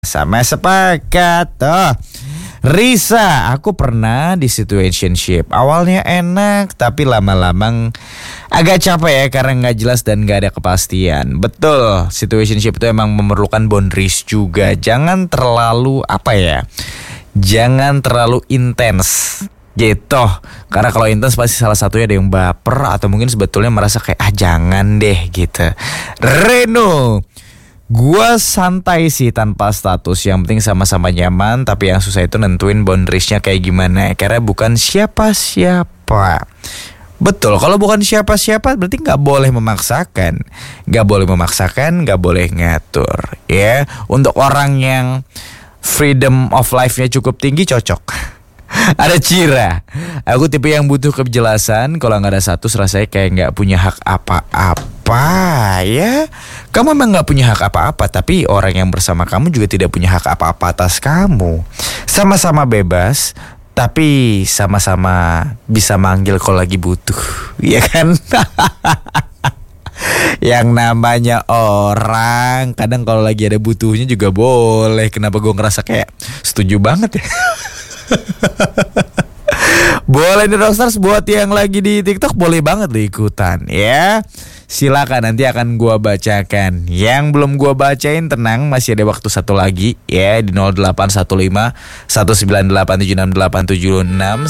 Sama sepakat. Risa, aku pernah di situationship. Awalnya enak, tapi lama-lama agak capek ya karena nggak jelas dan nggak ada kepastian. Betul, situationship itu emang memerlukan boundaries juga. Jangan terlalu jangan terlalu intens gitu. Karena kalau intens pasti salah satunya ada yang baper atau mungkin sebetulnya merasa kayak jangan deh gitu. Reno, gua santai sih tanpa status, yang penting sama-sama nyaman. Tapi yang susah itu nentuin boundariesnya kayak gimana, karena bukan siapa-siapa. Betul, kalau bukan siapa-siapa berarti gak boleh memaksakan. Gak boleh ngatur ya. Untuk orang yang freedom of life-nya cukup tinggi cocok. Ada Cira, aku tipe yang butuh kejelasan. Kalau gak ada status rasanya kayak gak punya hak apa-apa ya. Kamu memang gak punya hak apa-apa, tapi orang yang bersama kamu juga tidak punya hak apa-apa atas kamu. Sama-sama bebas, tapi sama-sama bisa manggil kalau lagi butuh. Iya kan? Yang namanya orang kadang kalau lagi ada butuhnya juga boleh. Kenapa gue ngerasa kayak setuju banget ya? Boleh nih Rockstars, buat yang lagi di TikTok boleh banget lo ikutan ya. Silakan, nanti akan gua bacakan. Yang belum gua bacain tenang, masih ada waktu satu lagi ya, di 0815 1987686.